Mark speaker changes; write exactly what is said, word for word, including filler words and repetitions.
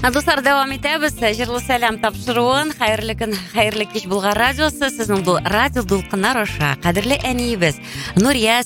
Speaker 1: Достар, давам итәбез. Җырлы сәлам тапшыруын, хәерле көн, хәерле кич Булгар радиосы, сезнең ду радио дулкыннар аша. Кадерле әниебез Нурия,